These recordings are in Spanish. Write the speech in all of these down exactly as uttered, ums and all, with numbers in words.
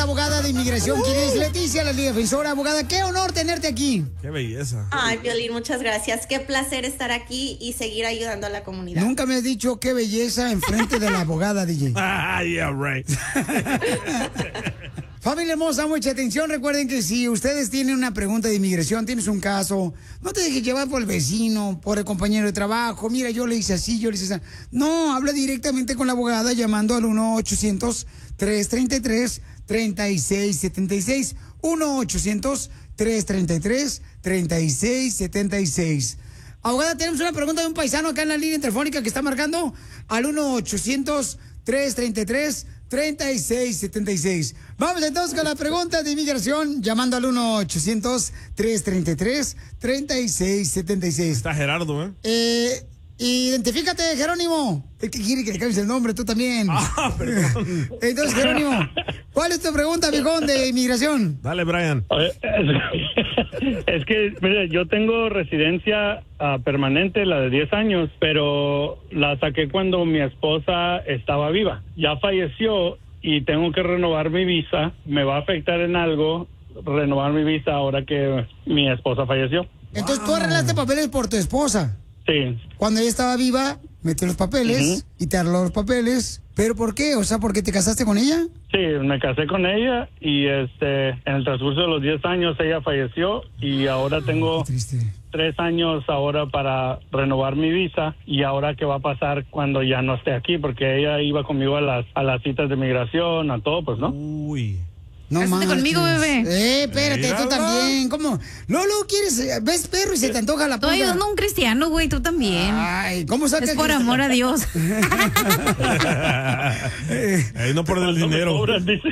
la abogada de inmigración, quien es Leticia, la defensora. Abogada, qué honor tenerte aquí. Qué belleza. Ay, Piolín, muchas gracias. Qué placer estar aquí y seguir ayudando a la comunidad. Nunca me has dicho qué belleza enfrente de la abogada, D J. Ah, yeah, right. Familia hermosa, mucha atención. Recuerden que si ustedes tienen una pregunta de inmigración, tienes un caso, no te dejes llevar por el vecino, por el compañero de trabajo. Mira, yo le hice así, yo le hice así. No, habla directamente con la abogada llamando al uno ochocientos, tres treinta y tres, treinta y seis setenta y seis. uno ochocientos, tres treinta y tres, treinta y seis setenta y seis. Abogada, tenemos una pregunta de un paisano acá en la línea telefónica que está marcando al uno ochocientos, tres treinta y tres, treinta y seis setenta y seis. Vamos entonces con la pregunta de inmigración, llamando al uno ochocientos, tres treinta y tres, treinta y seis setenta y seis. Está Gerardo, ¿eh? Eh, identifícate, Jerónimo. Es que quiere que le cambies el nombre, tú también. Ah, perdón. Entonces, Jerónimo, ¿cuál es tu pregunta, viejón, de inmigración? Dale, Brian. Es que, mire, yo tengo residencia uh, permanente, la de diez años, pero la saqué cuando mi esposa estaba viva. Ya falleció y tengo que renovar mi visa. ¿Me va a afectar en algo renovar mi visa ahora que mi esposa falleció? Entonces, wow. tú arreglaste papeles por tu esposa. Sí. Cuando ella estaba viva, metió los papeles uh-huh. y te arregló los papeles. ¿Pero por qué? O sea, ¿porque te casaste con ella? Sí, me casé con ella y este en el transcurso de los diez años ella falleció y ahora tengo tres años ahora para renovar mi visa. Y ahora qué va a pasar cuando ya no esté aquí, porque ella iba conmigo a las a las citas de migración, a todo, pues, ¿no? Uy. No Cásate conmigo, bebé. Eh, espérate, Mira, tú también. ¿Cómo? Lolo, ¿quieres? ¿Ves perro y se te antoja la Estoy pulga? ayudando a un cristiano, güey, tú también. Ay, ¿cómo sacas? Es por amor a Dios. Ahí no por el dinero.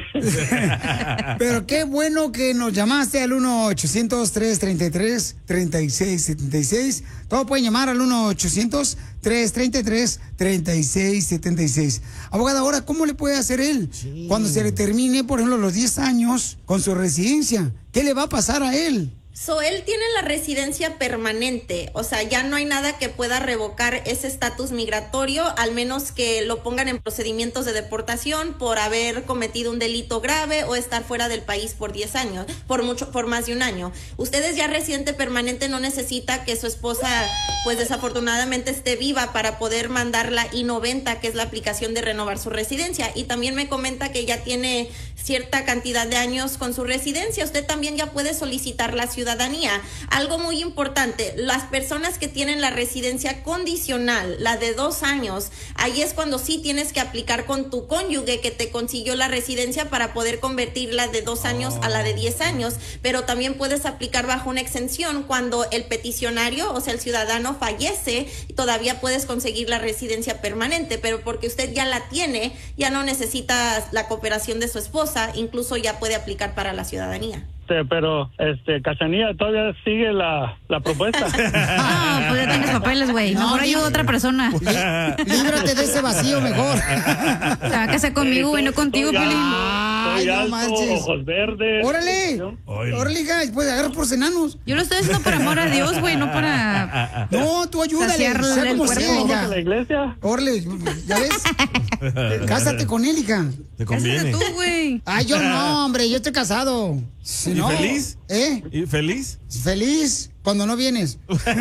Pero qué bueno que nos llamaste al uno ochocientos, tres treinta y tres, treinta y seis setenta y seis. Todos pueden llamar al uno ochocientos, tres treinta y tres, treinta y seis setenta y seis. Abogada, ahora, ¿cómo le puede hacer él? Sí. Cuando se le termine, por ejemplo, los diez años con su residencia, ¿qué le va a pasar a él? So, él tiene la residencia permanente, o sea, ya no hay nada que pueda revocar ese estatus migratorio, al menos que lo pongan en procedimientos de deportación por haber cometido un delito grave o estar fuera del país por diez años, por mucho, por más de un año. Ustedes ya residente permanente, no necesita que su esposa, pues desafortunadamente esté viva para poder mandar la I noventa, que es la aplicación de renovar su residencia. Y también me comenta que ya tiene cierta cantidad de años con su residencia. Usted también ya puede solicitar la ciudadanía. Algo muy importante, las personas que tienen la residencia condicional, la de dos años, ahí es cuando sí tienes que aplicar con tu cónyuge que te consiguió la residencia para poder convertirla de dos años a la de diez años, pero también puedes aplicar bajo una exención cuando el peticionario, o sea, el ciudadano fallece, todavía puedes conseguir la residencia permanente, pero porque usted ya la tiene, ya no necesita la cooperación de su esposa, incluso ya puede aplicar para la ciudadanía. Pero, este, Cachanilla, todavía sigue la, la propuesta. No, pues ya tienes papeles, güey. No, mejor ayuda a otra persona. Líbrate de ese vacío mejor. Se va a casar conmigo, güey, no contigo, Piolín. Ay, no manches. Ojos verdes. Órale. Órale, hija, puedes agarrar por enanos. Yo lo estoy haciendo por amor a Dios, güey, no para... No, tú ayúdale. Saciarle Sea el como cuerpo. sea, hija. ¿La iglesia? Órale, ¿ya ves? Cásate con él, hija. Te Cásate conviene. tú, güey. Ay, yo no, hombre, yo estoy casado. Si ¿Y no, feliz? ¿Eh? ¿Y feliz? Feliz cuando no vienes.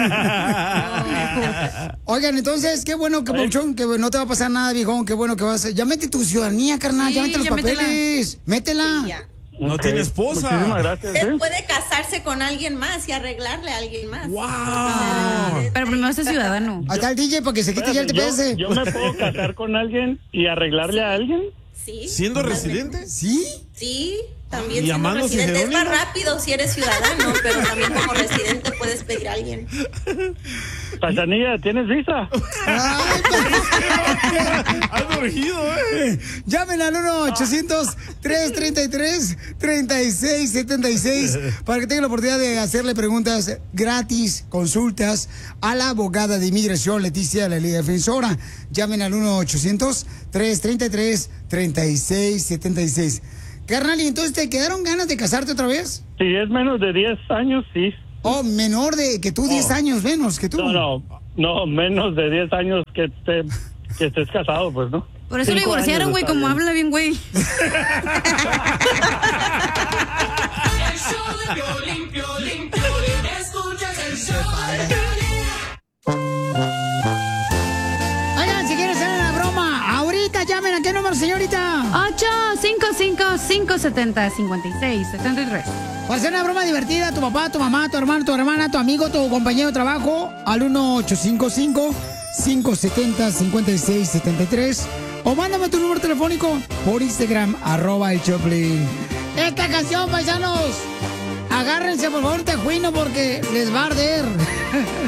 Oigan, entonces, qué bueno que, Pauchón, que no te va a pasar nada, viejón. Qué bueno que vas a... Ya mete tu ciudadanía, carnal. Sí, ya mete los ya papeles. Métela. Sí, ya. No Ok, tiene esposa. Muchísimas gracias. Usted ¿eh? puede casarse con alguien más y arreglarle a alguien más. ¡Wow! Pero primero ser ciudadano. Hasta el D J para que se quite ya el T P S. Yo, yo me puedo casar con alguien y arreglarle a alguien. Sí. ¿Siendo totalmente. residente? ¿Sí? Sí, también ¿Y siendo llamándose residente. Es más Jerónimo? rápido si eres ciudadano, pero también como residente puedes pedir a alguien. Cachanilla, ¿tienes visa? Ay, Has urgido, ¿eh? llamen al uno ochocientos, tres treinta y tres, treinta y seis setenta y seis para que tengan la oportunidad de hacerle preguntas gratis, consultas a la abogada de inmigración Leticia, la Liga Defensora. Llamen al uno ochocientos, tres treinta y tres, treinta y seis setenta y seis. Carnal, ¿y entonces te quedaron ganas de casarte otra vez? Si es menos de diez años, sí. Oh, menor de que tú, diez Oh. años menos que tú. No, no, no, menos de diez años que, te, que estés casado, pues, ¿no? Por eso lo Cinco divorciaron, años güey, está como bien. habla bien, güey. señorita? ocho cinco cinco, cinco siete cero, cinco seis siete tres. Para hacer una broma divertida, tu papá, tu mamá, tu hermano, tu hermana, tu amigo, tu compañero de trabajo, al uno ocho cinco cinco, cinco siete cero, cinco seis siete tres. O mándame tu número telefónico por Instagram, arroba el Choplin. Esta canción, paisanos, agárrense por favor, tejuino, porque les va a arder.